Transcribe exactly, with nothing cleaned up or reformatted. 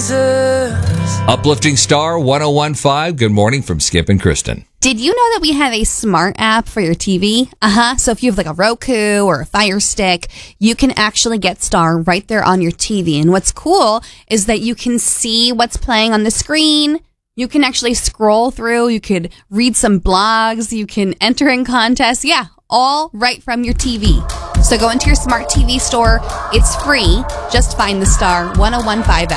Jesus. Uplifting Star one oh one point five. Good morning from Skip and Kristen. Did you know that we have a smart app for your T V? Uh-huh. So if you have like a Roku or a Fire Stick, you can actually get Star right there on your T V. And what's cool is that you can see what's playing on the screen. You can actually scroll through. You could read some blogs. You can enter in contests. Yeah, all right from your T V. So go into your smart T V store. It's free. Just find the Star one oh one point five app.